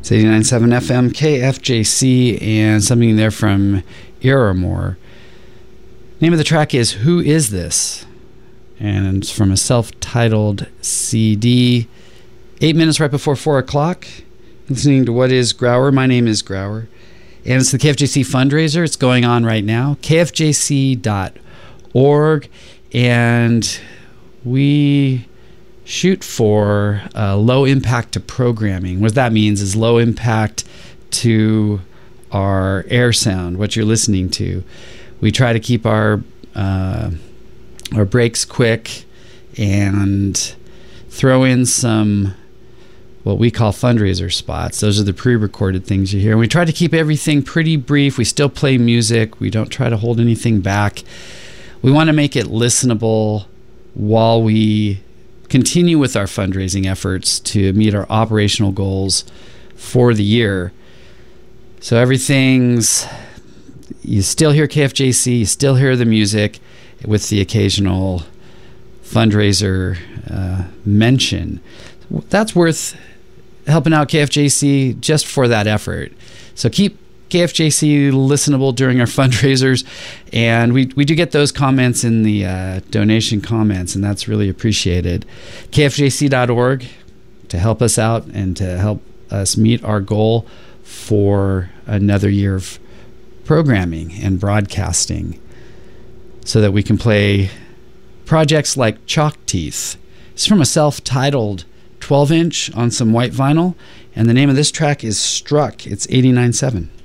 It's 89.7 FM KFJC, and something there from Irramore. Name of the track is Who Is This? And it's from a self-titled CD. 8 minutes right before 4 o'clock. Listening to What is Grauer? My name is Grauer. And it's the KFJC fundraiser. It's going on right now. KFJC.org. And we shoot for low impact to programming. What that means is low impact to our air sound, what you're listening to. We try to keep our breaks quick and throw in some what we call fundraiser spots. Those are the pre-recorded things you hear. And we try to keep everything pretty brief. We still play music. We don't try to hold anything back. We want to make it listenable while we continue with our fundraising efforts to meet our operational goals for the year. So you still hear KFJC, you still hear the music with the occasional fundraiser mention. That's worth helping out KFJC just for that effort. So keep KFJC listenable during our fundraisers, and we do get those comments in the donation comments, and that's really appreciated. KFJC.org to help us out and to help us meet our goal for another year of programming and broadcasting so that we can play projects like Chalk Teeth. It's from a self-titled 12-inch on some white vinyl, and the name of this track is Struck. It's 89.7.